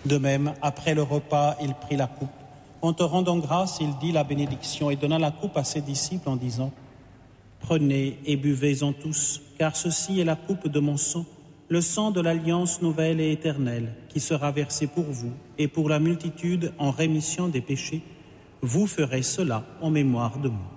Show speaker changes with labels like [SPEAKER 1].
[SPEAKER 1] De même, après le repas, il prit la coupe. En te rendant grâce, il dit la bénédiction et donna la coupe à ses disciples en disant : Prenez et buvez-en tous, car ceci est la coupe de mon sang, le sang de l'alliance nouvelle et éternelle, qui sera versé pour vous et pour la multitude en rémission des péchés. Vous ferez cela en mémoire de moi.